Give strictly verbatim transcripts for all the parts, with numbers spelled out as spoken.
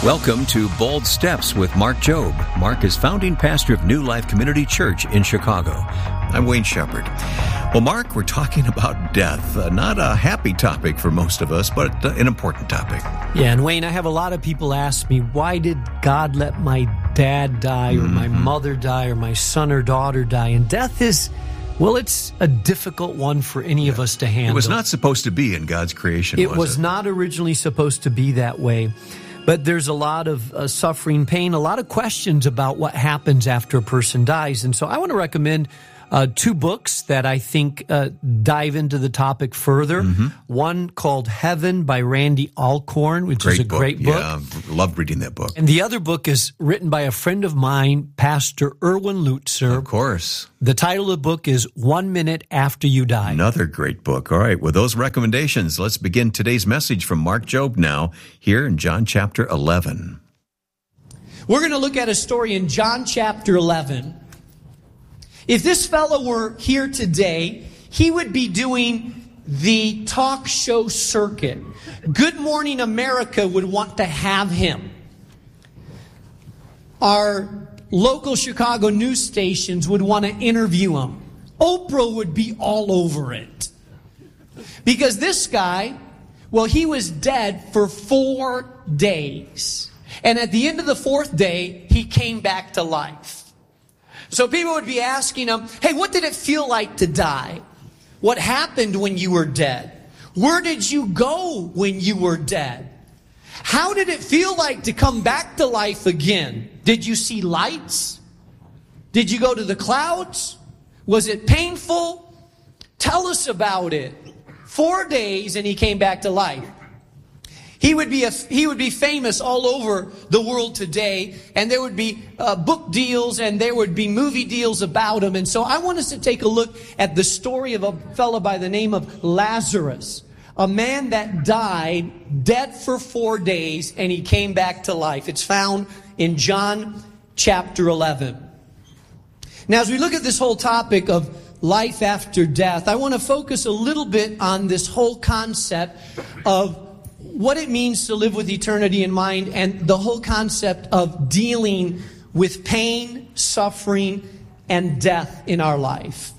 Welcome to Bold Steps with Mark Jobe. Mark is founding pastor of New Life Community Church in Chicago. I'm Wayne Shepherd. Well, Mark, we're talking about death. Uh, not a happy topic for most of us, but uh, an important topic. Yeah, and Wayne, I have a lot of people ask me, why did God let my dad die, or mm-hmm. my mother die, or my son or daughter die? And death is, well, it's a difficult one for any yeah. of us to handle. It was not supposed to be in God's creation, it was, was it? not originally supposed to be that way. But there's a lot of uh, suffering, pain, a lot of questions about what happens after a person dies. And so I want to recommend uh, two books that I think uh, dive into the topic further. Mm-hmm. One called Heaven by Randy Alcorn, which great is a book. great book. Yeah, I loved reading that book. And the other book is written by a friend of mine, Pastor Erwin Lutzer. Of course. The title of the book is One Minute After You Die. Another great book. All right, with those recommendations, let's begin today's message from Mark Jobe now, here in John chapter eleven. We're going to look at a story in John chapter eleven. If this fellow were here today, he would be doing the talk show circuit. Good Morning America would want to have him. Our local Chicago news stations would want to interview him. Oprah would be all over it. Because this guy, well, he was dead for four days. And at the end of the fourth day, he came back to life. So people would be asking him, hey, what did it feel like to die? What happened when you were dead? Where did you go when you were dead? How did it feel like to come back to life again? Did you see lights? Did you go to the clouds? Was it painful? Tell us about it. Four days and he came back to life. He would be a, he would be famous all over the world today, and there would be uh, book deals and there would be movie deals about him. And so I want us to take a look at the story of a fellow by the name of Lazarus, a man that died dead for four days and he came back to life. It's found in John chapter eleven. Now, as we look at this whole topic of life after death, I want to focus a little bit on this whole concept of what it means to live with eternity in mind and the whole concept of dealing with pain, suffering, and death in our life.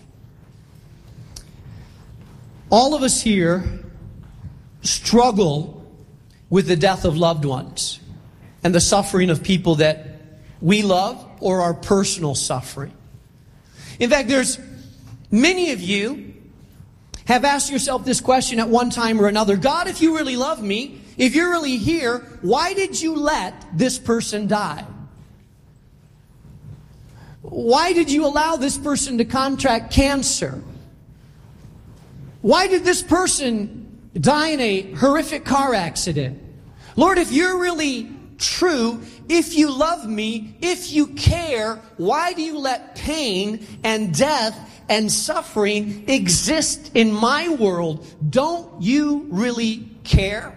All of us here struggle with the death of loved ones and the suffering of people that we love or our personal suffering. In fact, there's many of you have asked yourself this question at one time or another. God, if you really love me, if you're really here, why did you let this person die? Why did you allow this person to contract cancer? Why did this person die in a horrific car accident? Lord, if you're really true, if you love me, if you care, why do you let pain and death and suffering exist in my world? Don't you really care?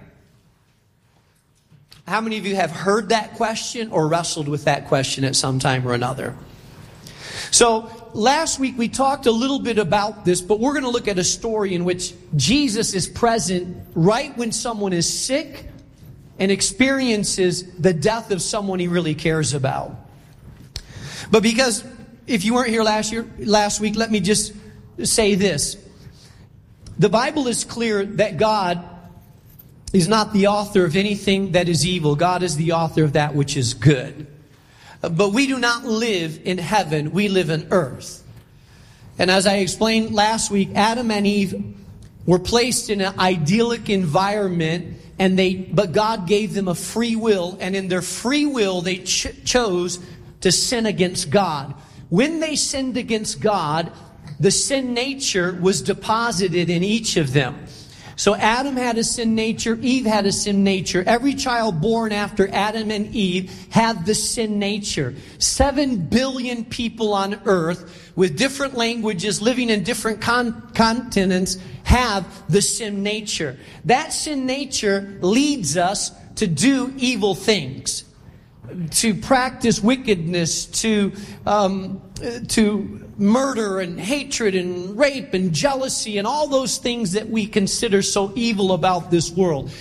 How many of you have heard that question or wrestled with that question at some time or another? So last week we talked a little bit about this, but we're going to look at a story in which Jesus is present right when someone is sick and experiences the death of someone he really cares about. But because if you weren't here last year, last week, let me just say this. The Bible is clear that God is not the author of anything that is evil. God is the author of that which is good. But we do not live in heaven. We live in earth. And as I explained last week, Adam and Eve were placed in an idyllic environment, and they, but God gave them a free will, and in their free will they ch- chose to sin against God. When they sinned against God, the sin nature was deposited in each of them. So Adam had a sin nature, Eve had a sin nature. Every child born after Adam and Eve had the sin nature. Seven billion people on earth with different languages, living in different con- continents, have the sin nature. That sin nature leads us to do evil things, to practice wickedness, to um, to murder and hatred and rape and jealousy and all those things that we consider so evil about this world.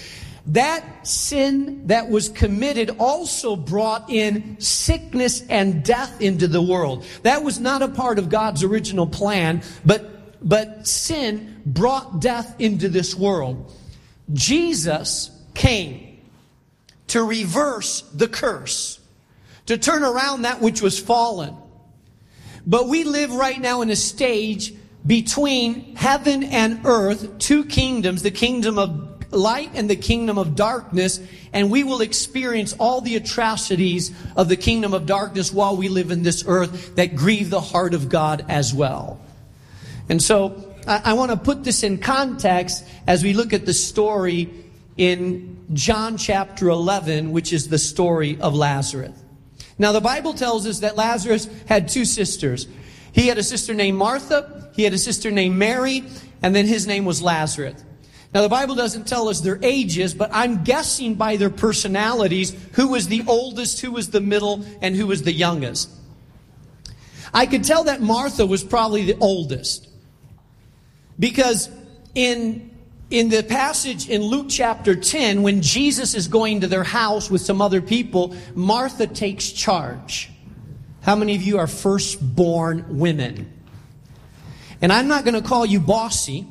that sin that was committed also brought in sickness and death into the world. That was not a part of God's original plan, but, but sin brought death into this world. Jesus came to reverse the curse, to turn around that which was fallen. But we live right now in a stage between heaven and earth, two kingdoms, the kingdom of light and the kingdom of darkness, and we will experience all the atrocities of the kingdom of darkness while we live in this earth that grieve the heart of God as well. And so I, I want to put this in context as we look at the story in John chapter eleven, which is the story of Lazarus. Now the Bible tells us that Lazarus had two sisters. He had a sister named Martha, he had a sister named Mary, and then his name was Lazarus. Now, the Bible doesn't tell us their ages, but I'm guessing by their personalities who was the oldest, who was the middle, and who was the youngest. I could tell that Martha was probably the oldest. Because in, in the passage in Luke chapter ten, when Jesus is going to their house with some other people, Martha takes charge. How many of you are firstborn women? And I'm not going to call you bossy.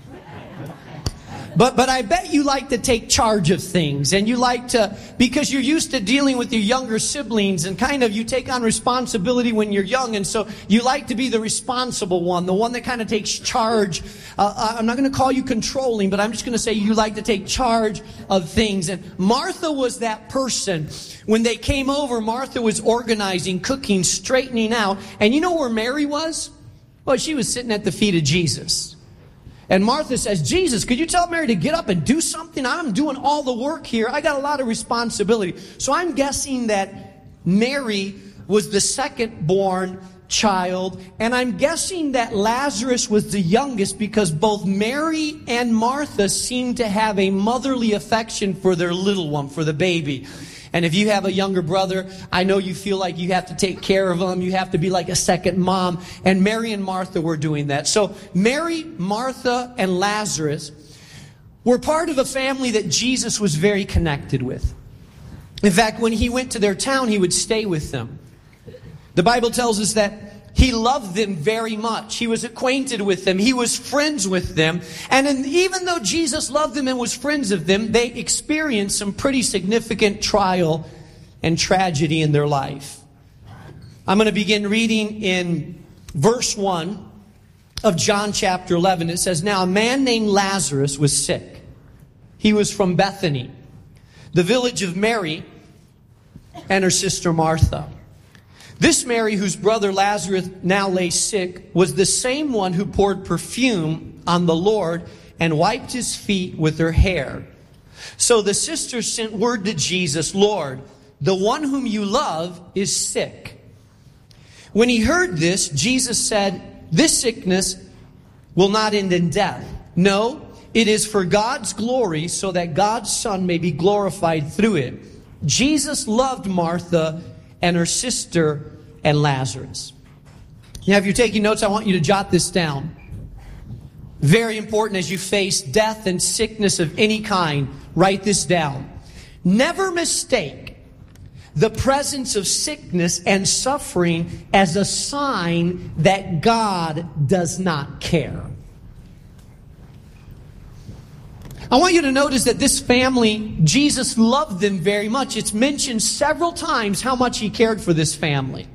But but I bet you like to take charge of things, and you like to, because you're used to dealing with your younger siblings, and kind of you take on responsibility when you're young, and so you like to be the responsible one, the one that kind of takes charge. Uh, I'm not going to call you controlling, but I'm just going to say you like to take charge of things. And Martha was that person. When they came over, Martha was organizing, cooking, straightening out. And you know where Mary was? Well, she was sitting at the feet of Jesus. And Martha says, Jesus, could you tell Mary to get up and do something? I'm doing all the work here. I got a lot of responsibility. So I'm guessing that Mary was the second born child. And I'm guessing that Lazarus was the youngest because both Mary and Martha seemed to have a motherly affection for their little one, for the baby. And if you have a younger brother, I know you feel like you have to take care of them. You have to be like a second mom. And Mary and Martha were doing that. So Mary, Martha, and Lazarus were part of a family that Jesus was very connected with. In fact, when he went to their town, he would stay with them. The Bible tells us that he loved them very much. He was acquainted with them. He was friends with them. And in, even though Jesus loved them and was friends of them, they experienced some pretty significant trial and tragedy in their life. I'm going to begin reading in verse one of John chapter eleven. It says, Now a man named Lazarus was sick. He was from Bethany, the village of Mary and her sister Martha. This Mary, whose brother Lazarus now lay sick, was the same one who poured perfume on the Lord and wiped his feet with her hair. So the sisters sent word to Jesus, Lord, the one whom you love is sick. When he heard this, Jesus said, This sickness will not end in death. No, it is for God's glory, so that God's Son may be glorified through it. Jesus loved Martha and her sister and Lazarus. Now, if you're taking notes, I want you to jot this down. Very important as you face death and sickness of any kind. Write this down. Never mistake the presence of sickness and suffering as a sign that God does not care. I want you to notice that this family, Jesus loved them very much. It's mentioned several times how much he cared for this family.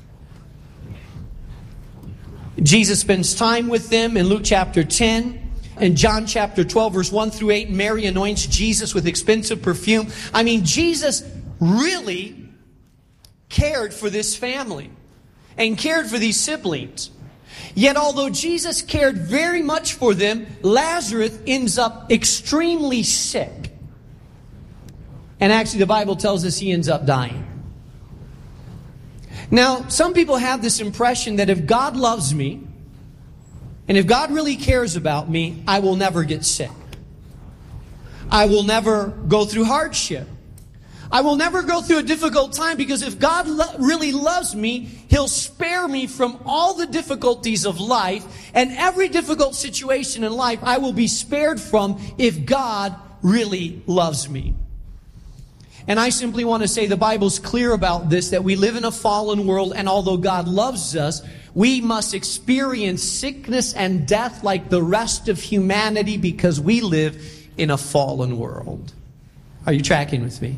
Jesus spends time with them in Luke chapter ten. In John chapter twelve, verse one through eight, Mary anoints Jesus with expensive perfume. I mean, Jesus really cared for this family and cared for these siblings. Yet although Jesus cared very much for them, Lazarus ends up extremely sick. And actually the Bible tells us he ends up dying. Now, some people have this impression that if God loves me, and if God really cares about me, I will never get sick. I will never go through hardship. I will never go through a difficult time, because if God lo- really loves me, He'll spare me from all the difficulties of life, and every difficult situation in life I will be spared from if God really loves me. And I simply want to say the Bible's clear about this, that we live in a fallen world, and although God loves us, we must experience sickness and death like the rest of humanity because we live in a fallen world. Are you tracking with me?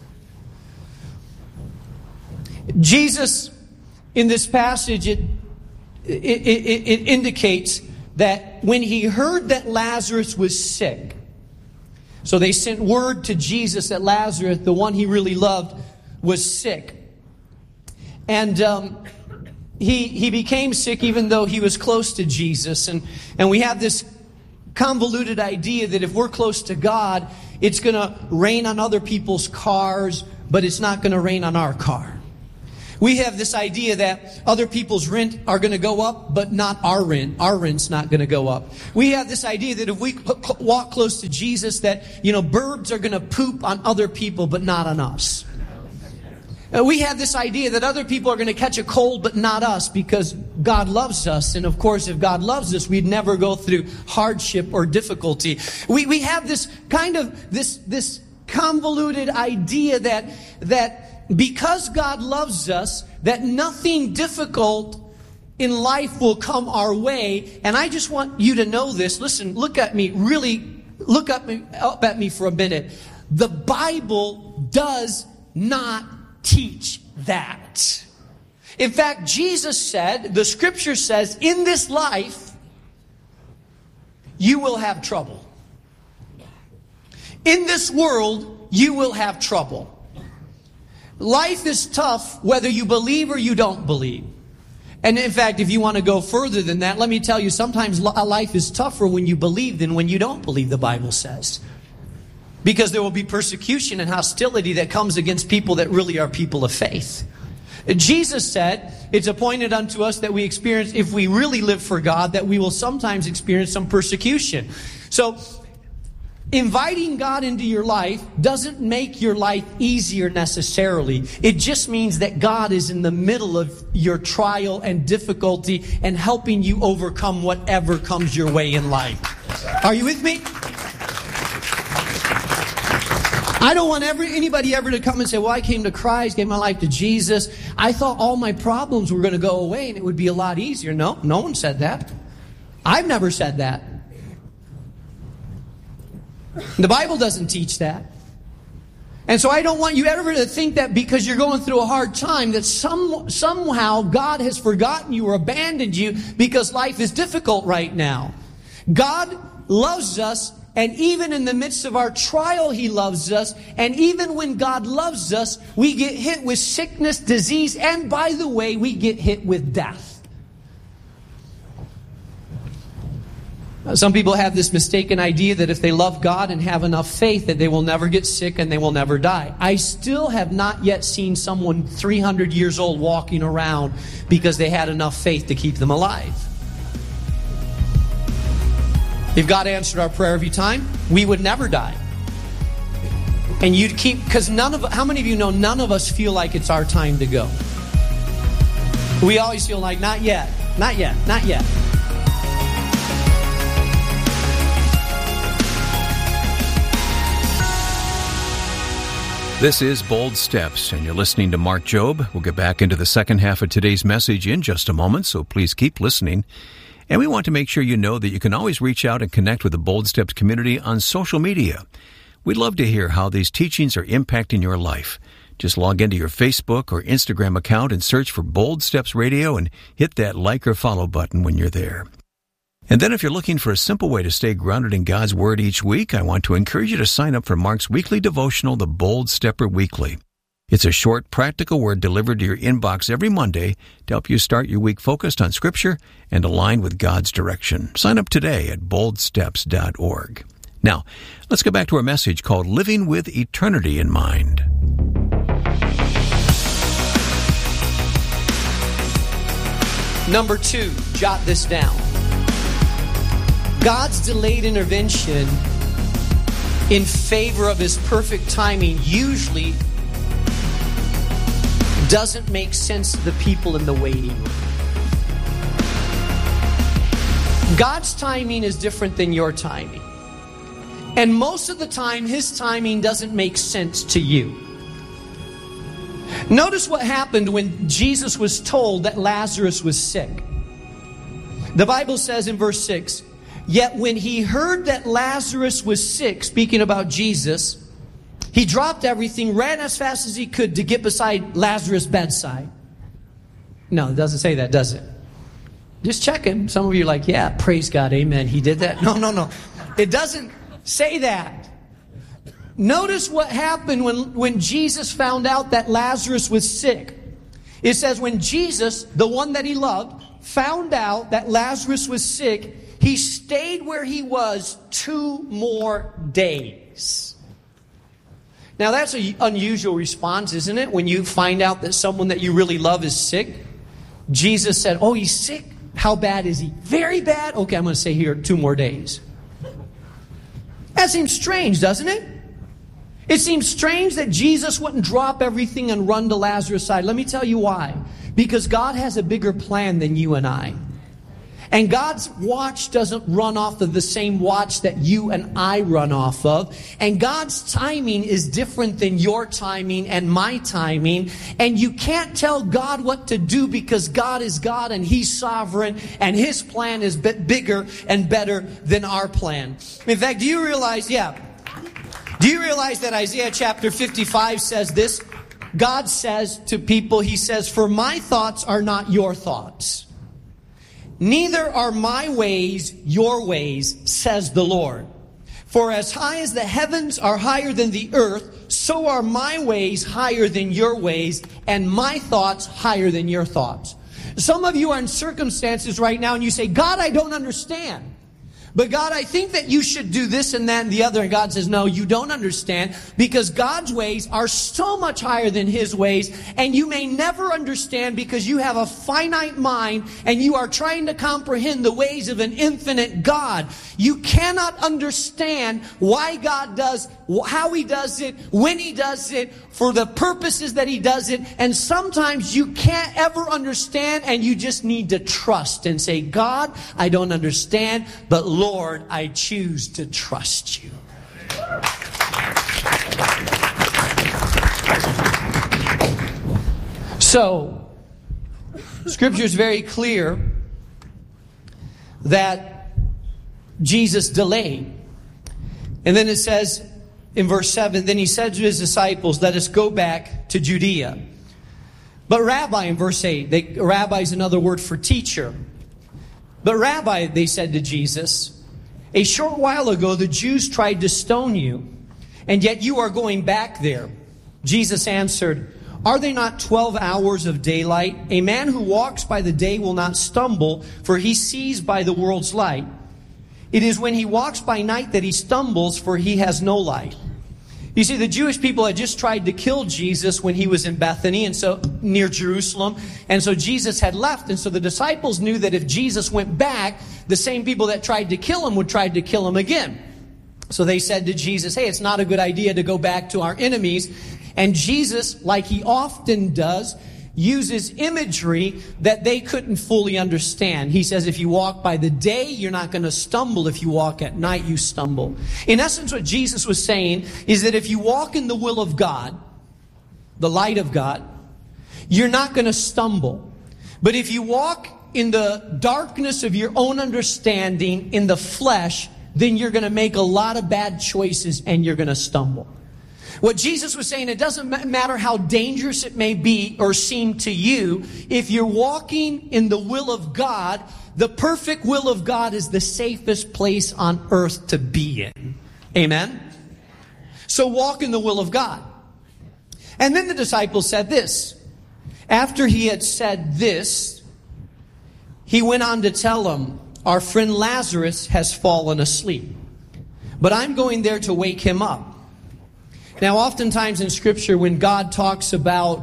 Jesus, in this passage, it, it, it, it indicates that when he heard that Lazarus was sick, so they sent word to Jesus that Lazarus, the one he really loved, was sick. And um, he he became sick even though he was close to Jesus. And, and we have this convoluted idea that if we're close to God, it's going to rain on other people's cars, but it's not going to rain on our car. We have this idea that other people's rent are going to go up, but not our rent. Our rent's not going to go up. We have this idea that if we walk close to Jesus, that, you know, birds are going to poop on other people, but not on us. We have this idea that other people are going to catch a cold, but not us, because God loves us. And of course, if God loves us, we'd never go through hardship or difficulty. We we have this kind of, this this convoluted idea that that because God loves us, that nothing difficult in life will come our way. And I just want you to know this. Listen, look at me, really look up, me, up at me for a minute. The Bible does not teach that. In fact, Jesus said, the Scripture says, in this life, you will have trouble. In this world, you will have trouble. Life is tough whether you believe or you don't believe. And in fact, if you want to go further than that, let me tell you, sometimes life is tougher when you believe than when you don't believe, the Bible says. Because there will be persecution and hostility that comes against people that really are people of faith. Jesus said, it's appointed unto us that we experience, if we really live for God, that we will sometimes experience some persecution. So, inviting God into your life doesn't make your life easier necessarily. It just means that God is in the middle of your trial and difficulty and helping you overcome whatever comes your way in life. Are you with me? I don't want every, anybody ever to come and say, well, I came to Christ, gave my life to Jesus. I thought all my problems were going to go away and it would be a lot easier. No, no one said that. I've never said that. The Bible doesn't teach that. And so I don't want you ever to think that because you're going through a hard time that some, somehow God has forgotten you or abandoned you because life is difficult right now. God loves us, and even in the midst of our trial, He loves us. And even when God loves us, we get hit with sickness, disease, and by the way, we get hit with death. Some people have this mistaken idea that if they love God and have enough faith that they will never get sick and they will never die. I still have not yet seen someone three hundred years old walking around because they had enough faith to keep them alive. If God answered our prayer every time, we would never die. And you'd keep, because none of, how many of you know none of us feel like it's our time to go? We always feel like, not yet, not yet, not yet. This is Bold Steps, and you're listening to Mark Jobe. We'll get back into the second half of today's message in just a moment, so please keep listening. And we want to make sure you know that you can always reach out and connect with the Bold Steps community on social media. We'd love to hear how these teachings are impacting your life. Just log into your Facebook or Instagram account and search for Bold Steps Radio and hit that like or follow button when you're there. And then if you're looking for a simple way to stay grounded in God's Word each week, I want to encourage you to sign up for Mark's weekly devotional, The Bold Stepper Weekly. It's a short, practical word delivered to your inbox every Monday to help you start your week focused on Scripture and aligned with God's direction. Sign up today at bold steps dot org. Now, let's go back to our message called Living with Eternity in Mind. Number two, jot this down. God's delayed intervention in favor of His perfect timing usually doesn't make sense to the people in the waiting room. God's timing is different than your timing. And most of the time, His timing doesn't make sense to you. Notice what happened when Jesus was told that Lazarus was sick. The Bible says in verse six, yet when He heard that Lazarus was sick, speaking about Jesus, He dropped everything, ran as fast as He could to get beside Lazarus' bedside. No, it doesn't say that, does it? Just checking. Some of you are like, yeah, praise God, amen. He did that. No, no, no. It doesn't say that. Notice what happened when, when Jesus found out that Lazarus was sick. It says when Jesus, the one that He loved, found out that Lazarus was sick, He stayed where He was two more days. Now that's an unusual response, isn't it? When you find out that someone that you really love is sick. Jesus said, oh, he's sick? How bad is he? Very bad? Okay, I'm going to stay here two more days. That seems strange, doesn't it? It seems strange that Jesus wouldn't drop everything and run to Lazarus' side. Let me tell you why. Because God has a bigger plan than you and I. And God's watch doesn't run off of the same watch that you and I run off of. And God's timing is different than your timing and my timing. And you can't tell God what to do because God is God and He's sovereign. And His plan is bit bigger and better than our plan. In fact, do you realize, yeah, do you realize that Isaiah chapter fifty-five says this? God says to people, He says, for my thoughts are not your thoughts. Neither are my ways your ways, says the Lord. For as high as the heavens are higher than the earth, so are my ways higher than your ways, and my thoughts higher than your thoughts. Some of you are in circumstances right now and you say, God, I don't understand. But God, I think that you should do this and that and the other. And God says, no, you don't understand, because God's ways are so much higher than His ways. And you may never understand because you have a finite mind and you are trying to comprehend the ways of an infinite God. You cannot understand why God does, how He does it, when He does it, for the purposes that He does it. And sometimes you can't ever understand and you just need to trust and say, God, I don't understand, but Lord, I choose to trust you. So, Scripture is very clear that Jesus delayed. And then it says in verse seven, then He said to His disciples, let us go back to Judea. But Rabbi, in verse eight, they, Rabbi is another word for teacher. But Rabbi, they said to Jesus, a short while ago the Jews tried to stone you, and yet you are going back there. Jesus answered, are they not twelve hours of daylight? A man who walks by the day will not stumble, for he sees by the world's light. It is when he walks by night that he stumbles, for he has no light. You see, the Jewish people had just tried to kill Jesus when He was in Bethany, and so near Jerusalem. And so Jesus had left. And so the disciples knew that if Jesus went back, the same people that tried to kill Him would try to kill Him again. So they said to Jesus, hey, it's not a good idea to go back to our enemies. And Jesus, like He often does, uses imagery that they couldn't fully understand. He says, if you walk by the day, you're not going to stumble. If you walk at night, you stumble. In essence, what Jesus was saying is that if you walk in the will of God, the light of God, you're not going to stumble. But if you walk in the darkness of your own understanding, in the flesh, then you're going to make a lot of bad choices and you're going to stumble. What Jesus was saying, it doesn't matter how dangerous it may be or seem to you, if you're walking in the will of God, the perfect will of God is the safest place on earth to be in. Amen? So walk in the will of God. And then the disciples said this. After He had said this, He went on to tell them, our friend Lazarus has fallen asleep, but I'm going there to wake him up. Now, oftentimes in Scripture, when God talks about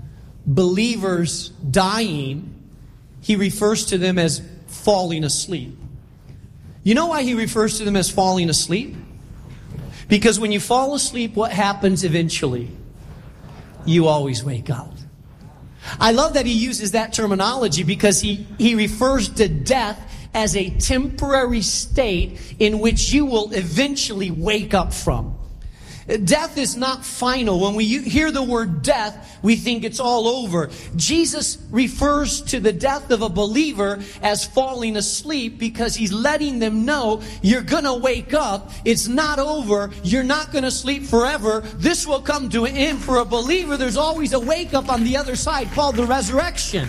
believers dying, He refers to them as falling asleep. You know why He refers to them as falling asleep? Because when you fall asleep, what happens eventually? You always wake up. I love that He uses that terminology because he, he refers to death as a temporary state in which you will eventually wake up from. Death is not final. When we hear the word death, we think it's all over. Jesus refers to the death of a believer as falling asleep because he's letting them know you're going to wake up. It's not over. You're not going to sleep forever. This will come to an end. For a believer, there's always a wake up on the other side called the resurrection.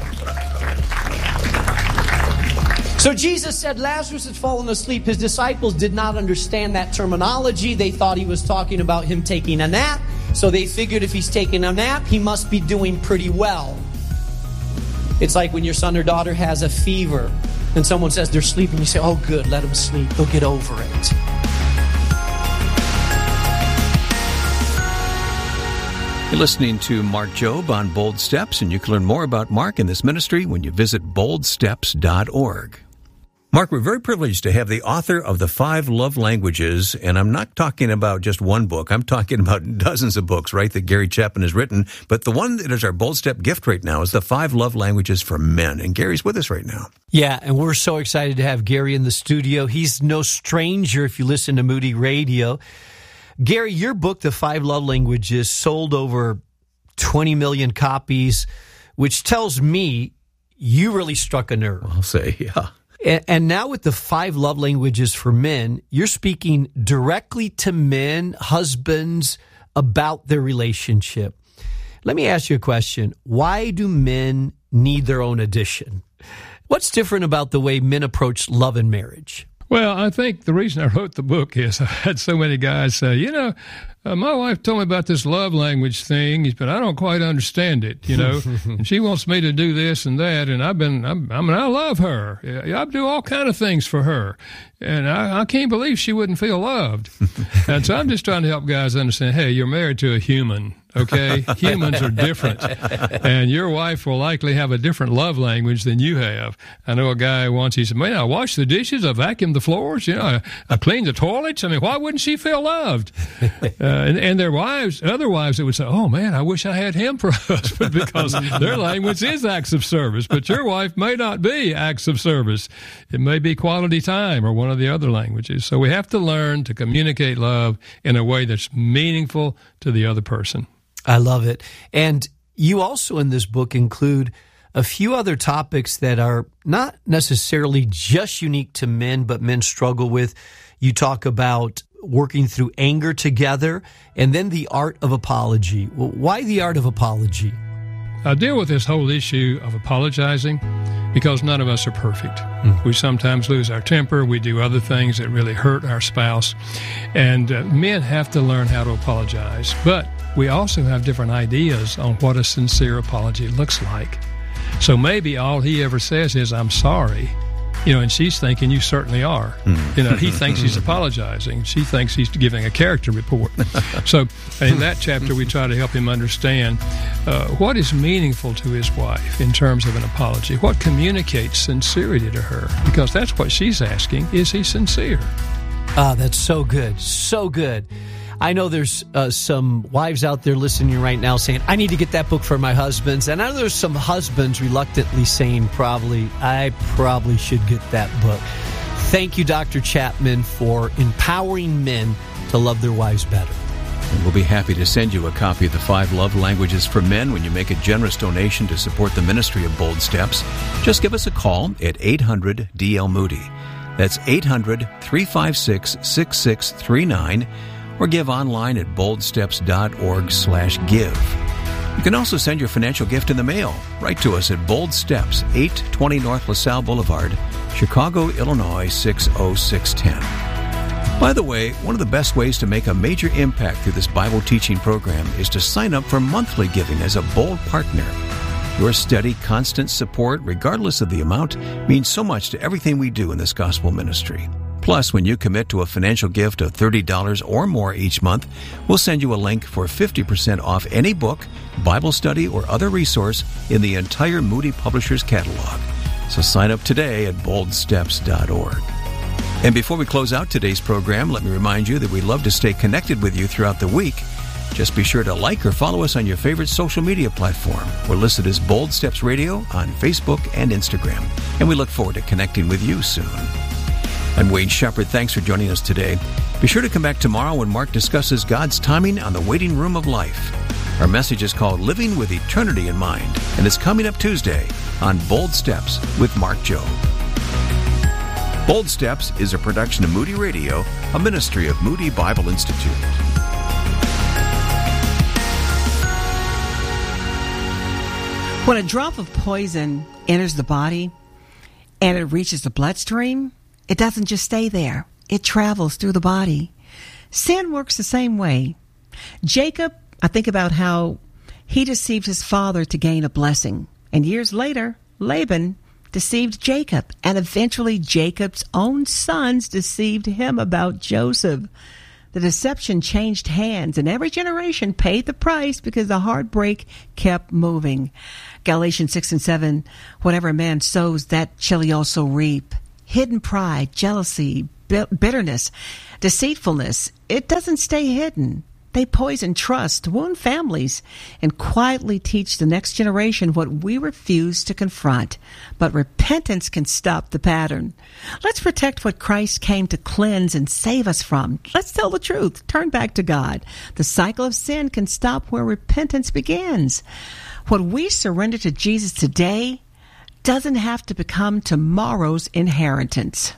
So Jesus said Lazarus had fallen asleep. His disciples did not understand that terminology. They thought he was talking about him taking a nap. So they figured if he's taking a nap, he must be doing pretty well. It's like when your son or daughter has a fever and someone says they're sleeping. You say, oh good, let them sleep. They'll get over it. You're listening to Mark Jobe on Bold Steps, and you can learn more about Mark and this ministry when you visit bold steps dot org. Mark, we're very privileged to have the author of The Five Love Languages, and I'm not talking about just one book. I'm talking about dozens of books, right, that Gary Chapman has written. But the one that is our Bold Step gift right now is The Five Love Languages for Men, and Gary's with us right now. Yeah, and we're so excited to have Gary in the studio. He's no stranger if you listen to Moody Radio. Gary, your book, The Five Love Languages, sold over twenty million copies, which tells me you really struck a nerve. I'll say, yeah. And now with the Five Love Languages for Men, you're speaking directly to men, husbands, about their relationship. Let me ask you a question. Why do men need their own edition? What's different about the way men approach love and marriage? Well, I think the reason I wrote the book is I had so many guys say, you know, uh, my wife told me about this love language thing, but I don't quite understand it, you know, and she wants me to do this and that, and I've been, I'm, I mean, I love her. I do all kind of things for her, and I, I can't believe she wouldn't feel loved. And so I'm just trying to help guys understand, hey, you're married to a human. Okay, humans are different, and your wife will likely have a different love language than you have. I know a guy once, he said, man, I wash the dishes, I vacuum the floors, you know, I, I clean the toilets. I mean, why wouldn't she feel loved? Uh, and, and their wives, other wives that would say, oh man, I wish I had him for a husband, because their language is acts of service, but your wife may not be acts of service. It may be quality time or one of the other languages. So we have to learn to communicate love in a way that's meaningful to the other person. I love it. And you also in this book include a few other topics that are not necessarily just unique to men, but men struggle with. You talk about working through anger together, and then the art of apology. Well, why the art of apology? I deal with this whole issue of apologizing because none of us are perfect. Mm. We sometimes lose our temper. We do other things that really hurt our spouse. And uh, men have to learn how to apologize. But we also have different ideas on what a sincere apology looks like. So maybe all he ever says is, I'm sorry. You know, and she's thinking, you certainly are. Mm. You know, he thinks he's apologizing. She thinks he's giving a character report. So in that chapter, we try to help him understand uh, what is meaningful to his wife in terms of an apology. What communicates sincerity to her? Because that's what she's asking. Is he sincere? Ah, that's so good. So good. I know there's uh, some wives out there listening right now saying, I need to get that book for my husbands. And I know there's some husbands reluctantly saying, probably, I probably should get that book. Thank you, Doctor Chapman, for empowering men to love their wives better. And we'll be happy to send you a copy of The Five Love Languages for Men when you make a generous donation to support the ministry of Bold Steps. Just give us a call at eight hundred D L Moody. That's eight hundred, three five six, six six three nine. Or give online at boldsteps.org slash give. You can also send your financial gift in the mail. Write to us at Bold Steps, eight twenty North LaSalle Boulevard, Chicago, Illinois, six oh six one oh. By the way, one of the best ways to make a major impact through this Bible teaching program is to sign up for monthly giving as a Bold partner. Your steady, constant support, regardless of the amount, means so much to everything we do in this gospel ministry. Plus, when you commit to a financial gift of thirty dollars or more each month, we'll send you a link for fifty percent off any book, Bible study, or other resource in the entire Moody Publishers catalog. So sign up today at bold steps dot org. And before we close out today's program, let me remind you that we love to stay connected with you throughout the week. Just be sure to like or follow us on your favorite social media platform. We're listed as Bold Steps Radio on Facebook and Instagram, and we look forward to connecting with you soon. I'm Wayne Shepherd. Thanks for joining us today. Be sure to come back tomorrow when Mark discusses God's timing on the waiting room of life. Our message is called Living with Eternity in Mind, and it's coming up Tuesday on Bold Steps with Mark Jobe. Bold Steps is a production of Moody Radio, a ministry of Moody Bible Institute. When a drop of poison enters the body and it reaches the bloodstream, it doesn't just stay there. It travels through the body. Sin works the same way. Jacob, I think about how he deceived his father to gain a blessing. And years later, Laban deceived Jacob. And eventually Jacob's own sons deceived him about Joseph. The deception changed hands, and every generation paid the price because the heartbreak kept moving. Galatians six and seven, whatever a man sows, that shall he also reap. Hidden pride, jealousy, bitterness, deceitfulness, it doesn't stay hidden. They poison trust, wound families, and quietly teach the next generation what we refuse to confront. But repentance can stop the pattern. Let's protect what Christ came to cleanse and save us from. Let's tell the truth. Turn back to God. The cycle of sin can stop where repentance begins. What we surrender to Jesus today doesn't have to become tomorrow's inheritance.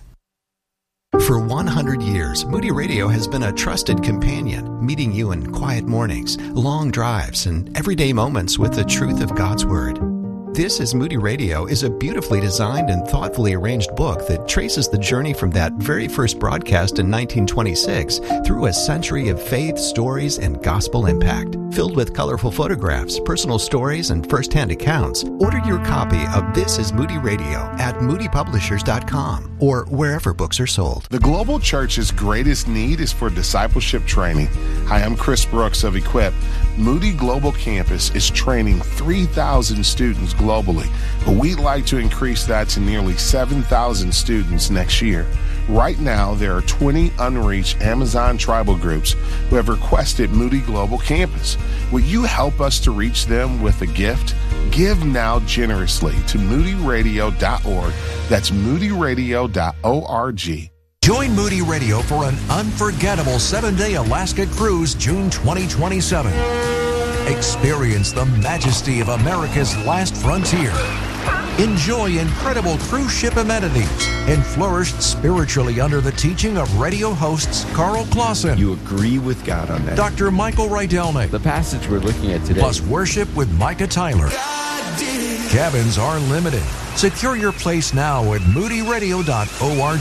For one hundred years, Moody Radio has been a trusted companion, meeting you in quiet mornings, long drives, and everyday moments with the truth of God's Word. This is Moody Radio is a beautifully designed and thoughtfully arranged book that traces the journey from that very first broadcast in nineteen twenty-six through a century of faith, stories, and gospel impact. Filled with colorful photographs, personal stories, and first-hand accounts, order your copy of This is Moody Radio at moody publishers dot com or wherever books are sold. The Global Church's greatest need is for discipleship training. Hi, I'm Chris Brooks of Equip. Moody Global Campus is training three thousand students globally, but we'd like to increase that to nearly seven thousand students next year. Right now, there are twenty unreached Amazon tribal groups who have requested Moody Global Campus. Will you help us to reach them with a gift? Give now generously to moody radio dot org. That's moody radio dot org. Join Moody Radio for an unforgettable seven-day Alaska cruise June twenty twenty-seven. Experience the majesty of America's last frontier. Enjoy incredible cruise ship amenities and flourish spiritually under the teaching of radio hosts Carl Clausen. You agree with God on that. Doctor Michael Rydelnik. The passage we're looking at today. Plus worship with Micah Tyler. Cabins are limited. Secure your place now at moody radio dot org.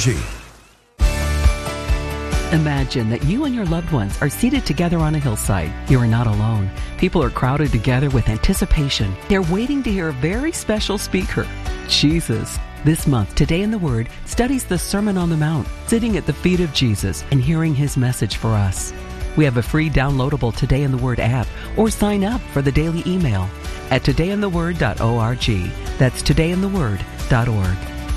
Imagine that you and your loved ones are seated together on a hillside. You are not alone. People are crowded together with anticipation. They're waiting to hear a very special speaker, Jesus. This month, Today in the Word studies the Sermon on the Mount, sitting at the feet of Jesus and hearing his message for us. We have a free downloadable Today in the Word app, or sign up for the daily email at today in the word dot org. That's today in the word dot org.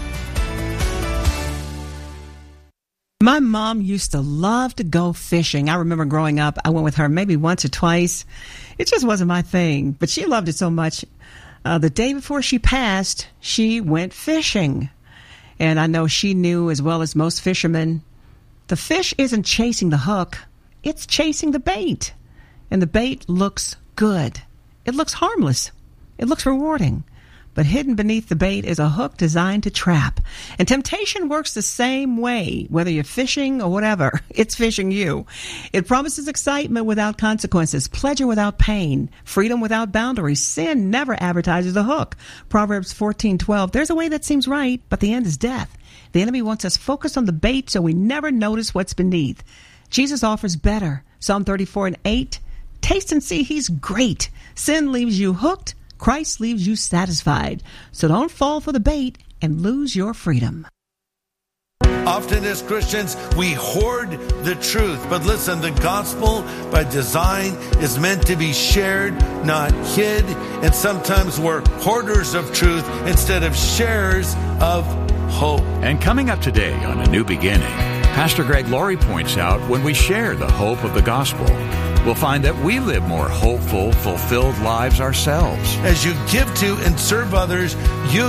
My mom used to love to go fishing. I remember growing up, I went with her maybe once or twice. It just wasn't my thing, but she loved it so much. Uh, the day before she passed, she went fishing. And I know she knew, as well as most fishermen, the fish isn't chasing the hook, it's chasing the bait. And the bait looks good. It looks harmless. It looks rewarding. But hidden beneath the bait is a hook designed to trap. And temptation works the same way, whether you're fishing or whatever. It's fishing you. It promises excitement without consequences, pleasure without pain, freedom without boundaries. Sin never advertises a hook. Proverbs fourteen twelve, there's a way that seems right, but the end is death. The enemy wants us focused on the bait so we never notice what's beneath. Jesus offers better. Psalm thirty-four and eight, taste and see he's great. Sin leaves you hooked. Christ leaves you satisfied. So don't fall for the bait and lose your freedom. Often as Christians, we hoard the truth. But listen, the gospel by design is meant to be shared, not hid. And sometimes we're hoarders of truth instead of sharers of hope. And coming up today on A New Beginning, Pastor Greg Laurie points out when we share the hope of the gospel, we'll find that we live more hopeful, fulfilled lives ourselves. As you give to and serve others, you